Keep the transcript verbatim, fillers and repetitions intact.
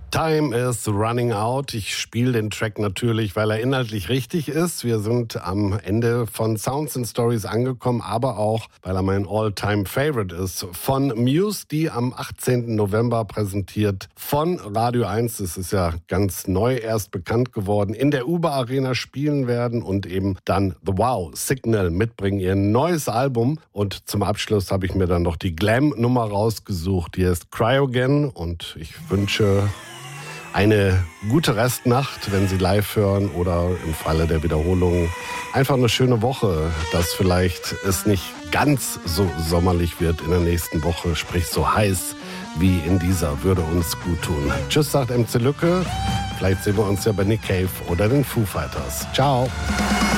Time is running out. Ich spiele den Track natürlich, weil er inhaltlich richtig ist. Wir sind am Ende von Sounds and Stories angekommen, aber auch, weil er mein All-Time-Favorite ist. Von Muse, die am achtzehnten November präsentiert von Radio eins. Das ist ja ganz neu erst bekannt geworden. In der Uber Arena spielen werden und eben dann The Wow Signal mitbringen, ihr neues Album. Und zum Abschluss habe ich mir dann noch die Glam-Nummer rausgesucht. Die heißt Cryogen und ich wünsche eine gute Restnacht, wenn Sie live hören oder im Falle der Wiederholung einfach eine schöne Woche, dass vielleicht es nicht ganz so sommerlich wird in der nächsten Woche, sprich so heiß wie in dieser, würde uns gut tun. Tschüss, sagt M C Lücke. Vielleicht sehen wir uns ja bei Nick Cave oder den Foo Fighters. Ciao.